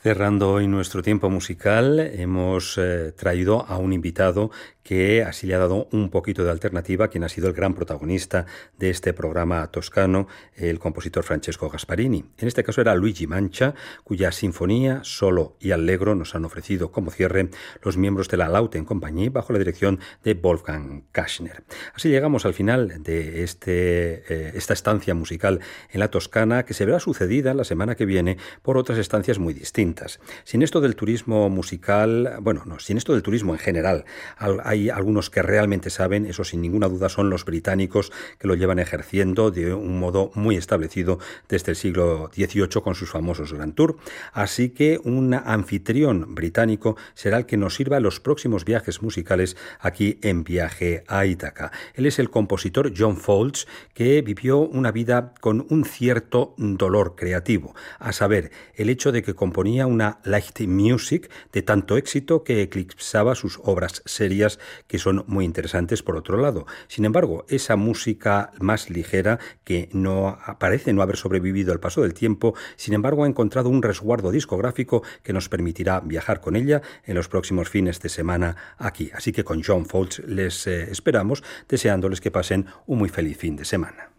Cerrando hoy nuestro tiempo musical, hemos traído a un invitado que así le ha dado un poquito de alternativa a quien ha sido el gran protagonista de este programa toscano, el compositor Francesco Gasparini. En este caso era Luigi Mancha, cuya sinfonía, solo y allegro nos han ofrecido como cierre los miembros de la Lauten Compagnie bajo la dirección de Wolfgang Kashner. Así llegamos al final de esta estancia musical en la Toscana, que se verá sucedida la semana que viene por otras estancias muy distintas. Sin esto del turismo musical, sin esto del turismo en general, hay algunos que realmente saben, eso sin ninguna duda son los británicos, que lo llevan ejerciendo de un modo muy establecido desde el siglo XVIII con sus famosos Grand Tour. Así que un anfitrión británico será el que nos sirva los próximos viajes musicales aquí en Viaje a Ítaca. Él es el compositor John Fowlds, que vivió una vida con un cierto dolor creativo, a saber, el hecho de que componía una light music de tanto éxito que eclipsaba sus obras serias, que son muy interesantes por otro lado. Sin embargo, esa música más ligera, que no parece no haber sobrevivido al paso del tiempo, sin embargo ha encontrado un resguardo discográfico que nos permitirá viajar con ella en los próximos fines de semana aquí. Así que con John Fowlds les esperamos, deseándoles que pasen un muy feliz fin de semana.